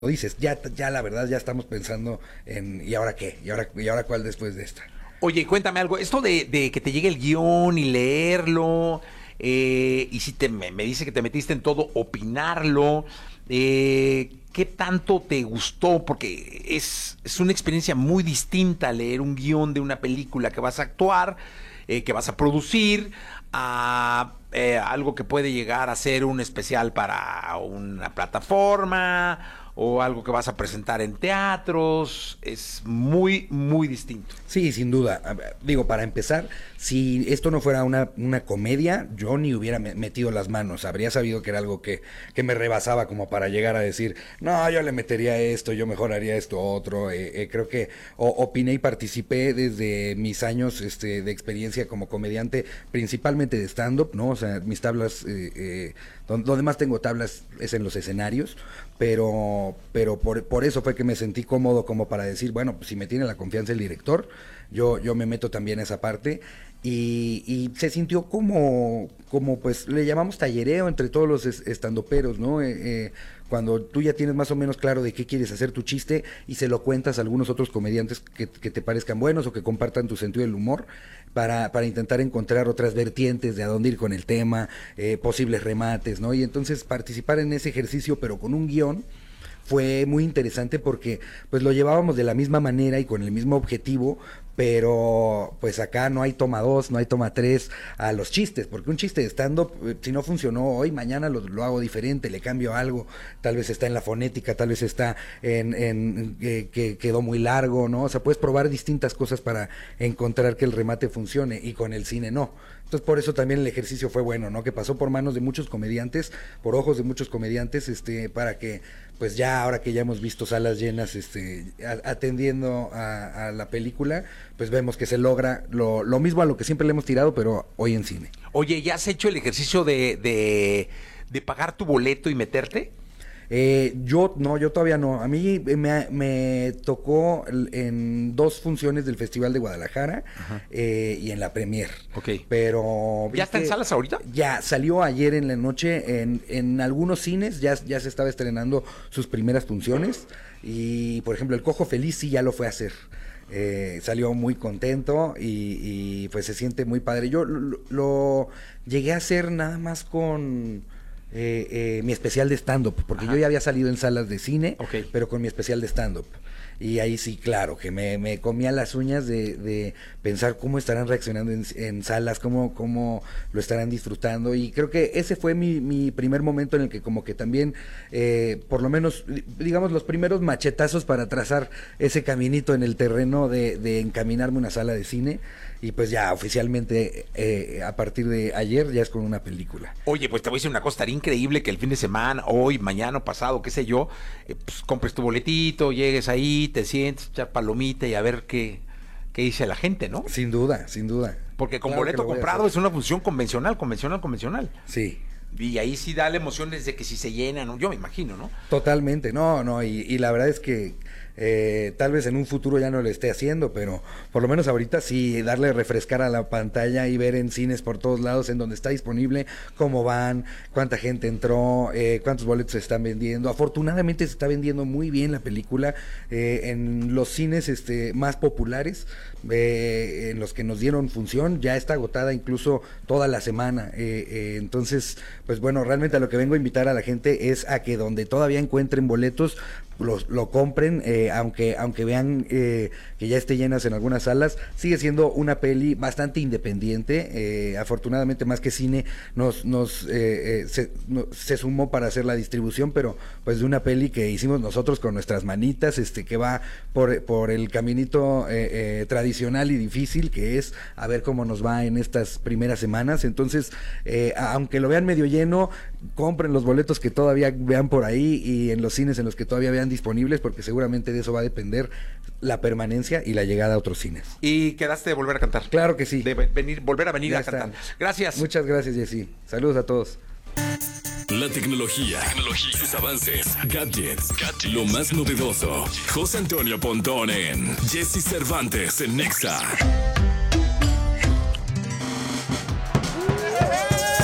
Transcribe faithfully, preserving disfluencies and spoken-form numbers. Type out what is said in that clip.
dices, ya, ya la verdad, ya estamos pensando en, ¿y ahora qué? ¿Y ahora, y ahora cuál después de esta? Oye, cuéntame algo, esto de, de que te llegue el guión y leerlo, eh, y si te, me, me dice que te metiste en todo, opinarlo, eh, ¿qué tanto te gustó? Porque es, es una experiencia muy distinta leer un guión de una película que vas a actuar, eh, que vas a producir, a eh, algo que puede llegar a ser un especial para una plataforma o algo que vas a presentar en teatros. Es muy, muy distinto. Sí, sin duda. A ver, digo, para empezar, si esto no fuera una, una comedia, yo ni hubiera metido las manos. Habría sabido que era algo que, que me rebasaba como para llegar a decir, no, yo le metería esto, yo mejoraría esto otro. Eh, eh, creo que o, opiné y participé desde mis años este, de experiencia como comediante, principalmente de stand-up, ¿no? O sea, mis tablas, eh, eh, donde, donde más tengo tablas es en los escenarios, pero, pero por, por eso fue que me sentí cómodo como para decir, bueno, pues si me tiene la confianza el director, yo, yo me meto también a esa parte. Y, y se sintió como, como pues le llamamos tallereo entre todos los estandoperos, ¿no? Eh, eh, cuando tú ya tienes más o menos claro de qué quieres hacer tu chiste y se lo cuentas a algunos otros comediantes que, que te parezcan buenos o que compartan tu sentido del humor para, para intentar encontrar otras vertientes de a dónde ir con el tema, eh, posibles remates, ¿no? Y entonces participar en ese ejercicio pero con un guión fue muy interesante porque pues lo llevábamos de la misma manera y con el mismo objetivo, pero pues acá no hay toma dos, no hay toma tres a los chistes, porque un chiste de stand-up, eh, si no funcionó hoy, mañana lo, lo hago diferente, le cambio algo, tal vez está en la fonética, tal vez está en, en eh, que quedó muy largo, ¿no? O sea, puedes probar distintas cosas para encontrar que el remate funcione, y con el cine no. Entonces por eso también el ejercicio fue bueno, ¿no? Que pasó por manos de muchos comediantes, por ojos de muchos comediantes, este, para que pues ya ahora que ya hemos visto salas llenas este, a, atendiendo a, a la película, pues vemos que se logra lo, lo mismo a lo que siempre le hemos tirado, pero hoy en cine. Oye, ¿ya has hecho el ejercicio de, de, de pagar tu boleto y meterte? Eh, yo no, yo todavía no. A mí me, me tocó en dos funciones del Festival de Guadalajara eh, y en la premier. Ok. Pero ¿Ya está en salas ahorita? Ya salió ayer en la noche en, en algunos cines, ya, ya se estaba estrenando sus primeras funciones. Y por ejemplo el Cojo Feliz sí ya lo fue a hacer. Eh, salió muy contento y, y pues se siente muy padre. Yo lo, lo llegué a hacer nada más con eh, eh, mi especial de stand-up, porque Ajá. yo ya había salido en salas de cine, okay. pero con mi especial de stand-up. Y ahí sí, claro, que me, me comía las uñas de, de pensar cómo estarán reaccionando en, en salas, cómo, cómo lo estarán disfrutando. Y creo que ese fue mi, mi primer momento en el que como que también, eh, por lo menos, digamos, los primeros machetazos para trazar ese caminito en el terreno de, de encaminarme a una sala de cine. Y pues ya oficialmente eh, a partir de ayer ya es con una película. Oye, pues te voy a decir una cosa, estaría increíble que el fin de semana, hoy, mañana, pasado, qué sé yo, eh, pues compres tu boletito, llegues ahí, te sientes, echar palomita y a ver qué, qué dice la gente, ¿no? Sin duda, sin duda. Porque con claro boleto comprado es una función convencional, convencional, convencional. Sí. Y ahí sí da la emoción desde que si se llenan, yo me imagino, ¿no? Totalmente, no, no, y, y la verdad es que eh, tal vez en un futuro ya no lo esté haciendo, pero por lo menos ahorita sí, darle refrescar a la pantalla y ver en cines por todos lados en donde está disponible, cómo van, cuánta gente entró, eh, cuántos boletos se están vendiendo. Afortunadamente se está vendiendo muy bien la película eh, en los cines este, más populares, eh, en los que nos dieron función, ya está agotada incluso toda la semana, eh, eh, entonces pues bueno, realmente a lo que vengo a invitar a la gente es a que donde todavía encuentren boletos, los, lo compren, eh, aunque aunque vean eh, que ya esté llenas en algunas salas. Sigue siendo una peli bastante independiente, eh, afortunadamente más que cine nos nos eh, eh, se, no, se sumó para hacer la distribución, pero pues de una peli que hicimos nosotros con nuestras manitas, este que va por, por el caminito eh, eh, tradicional y difícil, que es a ver cómo nos va en estas primeras semanas. Entonces, eh, aunque lo vean medio lleno, compren los boletos que todavía vean por ahí y en los cines en los que todavía vean disponibles, porque seguramente de eso va a depender la permanencia y la llegada a otros cines. ¿Y quedaste de volver a cantar? Claro que sí. De venir, volver a venir ya a está. cantar. Gracias. Muchas gracias, Jessy. Saludos a todos. La tecnología, tecnología, sus avances, gadgets, gadgets, lo más novedoso. José Antonio Pontón en Jessy Cervantes en Nexa.